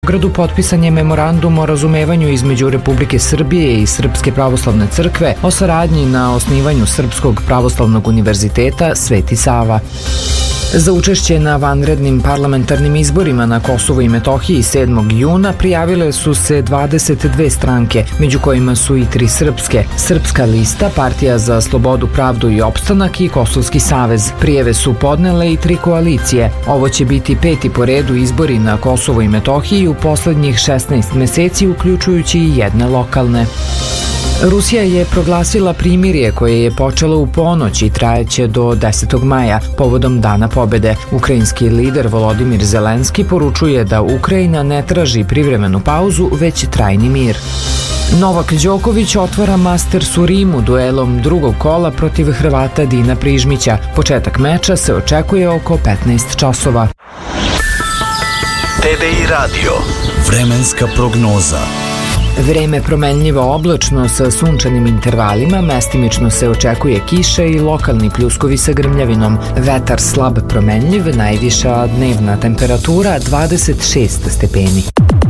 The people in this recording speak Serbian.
U Beogradu potpisan je memorandum o razumevanju između Republike Srbije i Srpske pravoslavne crkve o saradnji na osnivanju Srpskog pravoslavnog univerziteta Sveti Sava. Za učešće na vanrednim parlamentarnim izborima na Kosovu i Metohiji 7. juna prijavile su se 22 stranke, među kojima su i 3 srpske. Srpska lista, Partija za slobodu, pravdu i opstanak i Kosovski savez. Prijave su podnele i 3 koalicije. Ovo će biti 5. po redu izbori na Kosovu i Metohiji u poslednjih 16 meseci, uključujući i jedne lokalne. Rusija je proglasila primirje koje je počelo u ponoć i trajeće do 10. maja, povodom Dana pobede. Ukrajinski lider Volodimir Zelenski poručuje da Ukrajina ne traži privremenu pauzu, već trajni mir. Novak Đoković otvara Masters u Rimu duelom drugog kola protiv Hrvata Dina Prižmića. Početak meča se očekuje oko 15 časova. TDI Radio. Vremenska prognoza. Vreme promenljivo oblačno sa sunčanim intervalima, mestimično se očekuje kiša i lokalni pljuskovi sa grmljavinom. Vetar slab promenljiv, najviša dnevna temperatura 26 stepeni.